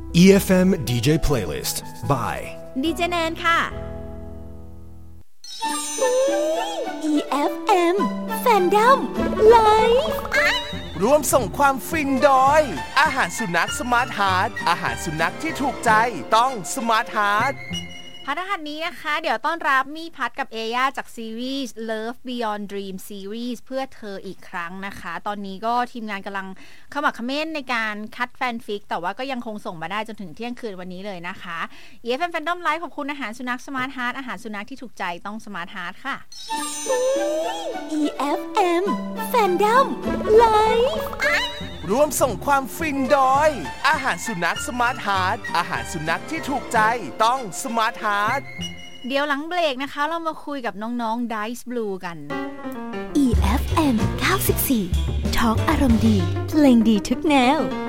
EFM DJ Playlist by ดีเจแนนค่ะ EFM Fandom Live ร่วมส่งความฟินโดยอาหารสุนัขสมาร์ทฮาร์ทอาหารสุนัขที่ถูกใจต้องสมาร์ทฮาร์ทพฤหัสนี้นะคะเดี๋ยวต้อนรับมี่พัดกับเอย่าจากซีรีส์ Love Beyond Dream Series เพื่อเธออีกครั้งนะคะตอนนี้ก็ทีมงานกำลังขมักเขม้นในการคัดแฟนฟิกแต่ว่าก็ยังคงส่งมาได้จนถึงเที่ยงคืนวันนี้เลยนะคะ EFM Fandom Live ขอบคุณอาหารสุนัข Smart Heart อาหารสุนัขที่ถูกใจต้อง Smart Heart ค่ะ EFM Fandom Live ร่วมส่งความฟินโดยอาหารสุนัขสมาร์ทฮาร์ทอาหารสุนัขที่ถูกใจต้องสมาร์ทฮาร์ทเดี๋ยวหลังเบรกนะคะเรามาคุยกับน้องๆ Dice Blue กัน EFM 94 Talk อารมณ์ดีเพลงดีทุกแนว